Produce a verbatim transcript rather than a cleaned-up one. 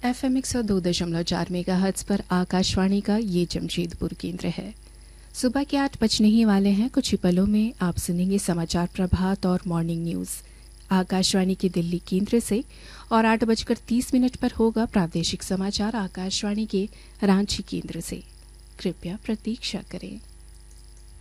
F M एक सौ दो दशमलव चार मेगा हर्ट्ज पर आकाशवाणी का ये जमशेदपुर केंद्र है। सुबह के आठ बजने ही वाले हैं। कुछ ही पलों में आप सुनेंगे समाचार प्रभात और मॉर्निंग न्यूज आकाशवाणी के दिल्ली केंद्र से, और आठ बजकर तीस मिनट पर होगा प्रादेशिक समाचार आकाशवाणी के रांची केंद्र से। कृपया प्रतीक्षा करें।